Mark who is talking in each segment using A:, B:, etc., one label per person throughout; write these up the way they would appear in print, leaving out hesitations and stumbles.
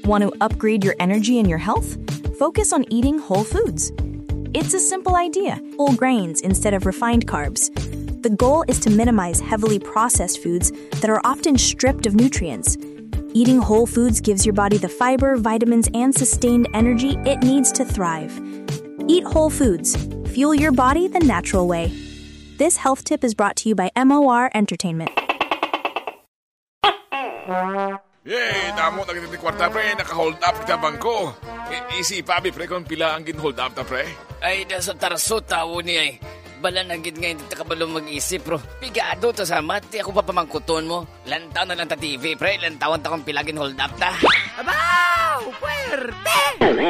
A: Want to upgrade your energy and your health? Focus on eating whole foods. It's a simple idea: whole grains instead of refined carbs. The goal is to minimize heavily processed foods that are often stripped of nutrients. Eating whole foods gives your body the fiber, vitamins, and sustained energy it needs to thrive. Eat whole foods. Fuel your body the natural way. This health tip is brought to you by MOR Entertainment.
B: Yay! Damo na ganito kwarta, pre. Naka-hold up kita bangko. Isipa, pre, kung pila ang gin-hold up ta, pre.
C: Ay, nasa taraso, tao niya ay. Bala na gid ngayon, dito ka balo mag-isip, bro. Pigado to sa mati, ako pa pamangkuton mo. Lantaw na lang ta TV, pre. Lantawan ta kung pilagin hold up ta. Abaw! Puwerte!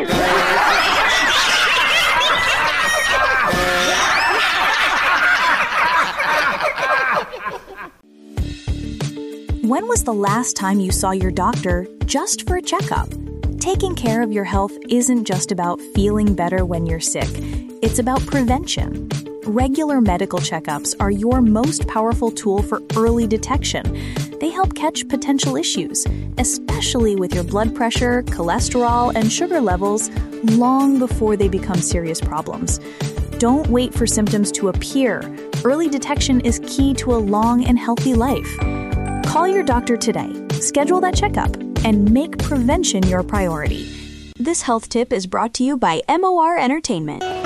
A: When was the last time you saw your doctor just for a checkup? Taking care of your health isn't just about feeling better when you're sick. It's about prevention. Regular medical checkups are your most powerful tool for early detection. They help catch potential issues, especially with your blood pressure, cholesterol, and sugar levels, long before they become serious problems. Don't wait for symptoms to appear. Early detection is key to a long and healthy life. Call your doctor today, schedule that checkup, and make prevention your priority. This health tip is brought to you by MOR Entertainment.